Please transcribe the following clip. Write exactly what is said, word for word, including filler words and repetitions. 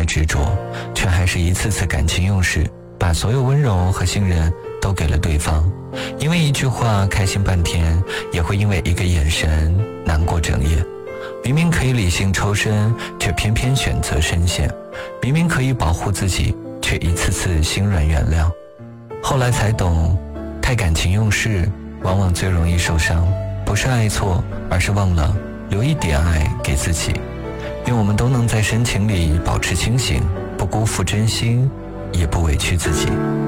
执着，却还是一次次感情用事，把所有温柔和信任都给了对方。因为一句话开心半天，也会因为一个眼神难过整夜。明明可以理性抽身，却偏偏选择深陷；明明可以保护自己，却一次次心软原谅。后来才懂，太感情用事往往最容易受伤，不是爱错，而是忘了留一点爱给自己。愿我们都能在深情里保持清醒，不辜负真心，也不委屈自己。